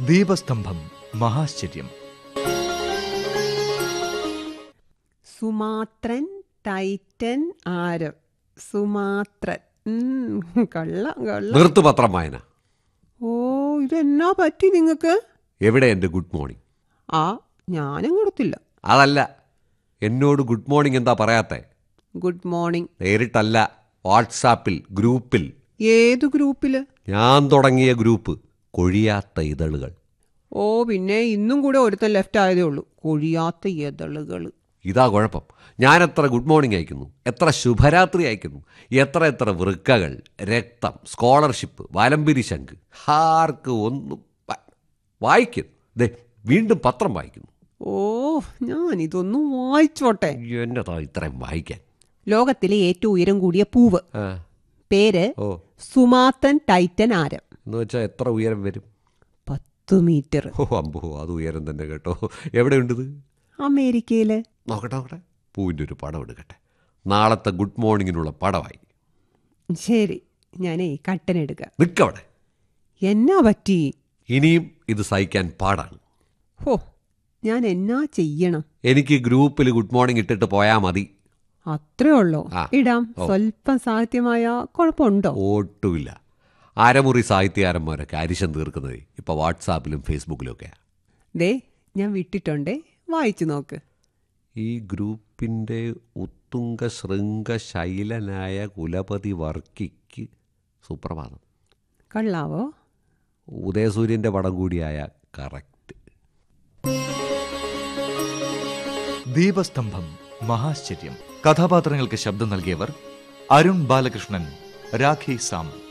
ദീപസ്തംഭം മഹാശ്ചര്യം. Sumatran Titan ആരം. Sumatran. കള്ളം. നിർത്തുപത്രം വായന. ഓ, ഇതെന്നാ പറ്റി നിങ്ങൾക്ക്? എവിടെ എൻ്റെ ഗുഡ് മോർണിംഗ്? ഞാനും കൊടുത്തില്ല. അതല്ല, എന്നോട് ഗുഡ് മോർണിംഗ് എന്താ പറയാത്തെ? ഗുഡ് മോർണിംഗ് നേരിട്ടല്ല, വാട്സാപ്പിൽ, ഗ്രൂപ്പിൽ. ഏതു ഗ്രൂപ്പില്? ഞാൻ തുടങ്ങിയ ഗ്രൂപ്പ്, കൊഴിയാത്ത ഇതളുകൾ. ഓ, പിന്നെ ഇന്നും കൂടെ ഒരുത്തൻ ലെഫ്റ്റ് ആയതേ ഉള്ളൂ. കൊഴിയാത്ത ഇതളുകൾ. ഇതാ കുഴപ്പം. ഞാൻ എത്ര ഗുഡ് മോർണിംഗ് അയക്കുന്നു, എത്ര ശുഭരാത്രി അയക്കുന്നു, എത്ര വൃക്കകൾ, രക്തം, സ്കോളർഷിപ്പ്, വലംപിരി ശംഖ്. ആർക്ക് ഒന്നും വായിക്കുന്നു. വീണ്ടും പത്രം വായിക്കുന്നു. ഓ, ഞാൻ ഇതൊന്നും വായിച്ചോട്ടെ. എന്നതാ ഇത്രയും വായിക്കാൻ? ലോകത്തിലെ ഏറ്റവും ഉയരം കൂടിയ പൂവ്. പേര് സുമാത്രൻ ടൈറ്റൻ ആരം. എന്ന് വെച്ചാൽ എത്ര ഉയരം വരും? 10 മീറ്റർ. ഓ അമ്പോ, അത് ഉയരം തന്നെ കേട്ടോ. എവിടെയുണ്ടത്? അമേരിക്കയില്. നോക്കട്ടെ, പൂവിൻ്റെ ഒരു പടം എടുക്കട്ടെ. നാളത്തെ ഗുഡ് മോർണിംഗിനുള്ള പടമായി. ശരി, ഞാനേ കട്ടനെടുക്കാം. നിൽക്കവിടെ. എന്നാ പറ്റി? ഇനിയും ഇത് സഹിക്കാൻ പാടാണ്. ഹോ, ഞാൻ എന്നാ ചെയ്യണം? എനിക്ക് ഗ്രൂപ്പിൽ ഗുഡ് മോർണിംഗ് ഇട്ടിട്ട് പോയാൽ മതി. അത്രേ ഉള്ളോ? ഇടാം. സ്വല്പം സാഹിത്യമായ കുഴപ്പമുണ്ടോ? ഒട്ടുമില്ല. അരമുറി സാഹിത്യകാരന്മാരൊക്കെ അരിശം തീർക്കുന്നത് ഇപ്പൊ വാട്സാപ്പിലും ഫേസ്ബുക്കിലും ഒക്കെയാണ്. ഞാൻ വിട്ടിട്ടുണ്ടേ, വായിച്ചു നോക്ക്. ഈ ഗ്രൂപ്പിൻ്റെ ഉത്തുംഗ ശൃംഗ ശൈലനായ കുലപതി വർക്കിക്ക് സുപ്രഭാതം. കള്ളാവോ? ഉദയസൂര്യൻ്റെ പടം കൂടിയായ കറക്റ്റ്. ദീപസ്തംഭം മഹാശ്ചര്യം. കഥാപാത്രങ്ങൾക്ക് ശബ്ദം നൽകിയവർ അരുൺ ബാലകൃഷ്ണൻ, രാഖി സാം.